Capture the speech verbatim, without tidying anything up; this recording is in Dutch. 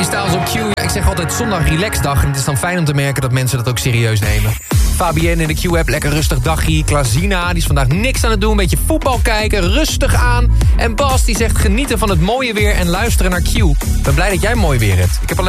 Harry Styles op Q. Ja, ik zeg altijd zondag relaxdag. En het is dan fijn om te merken dat mensen dat ook serieus nemen. Fabienne in de Q-app, lekker rustig dagje. Klazina, die is vandaag niks aan het doen. Een beetje voetbal kijken, rustig aan. En Bas, die zegt genieten van het mooie weer en luisteren naar Q. Ik ben blij dat jij mooi weer hebt. Ik heb alleen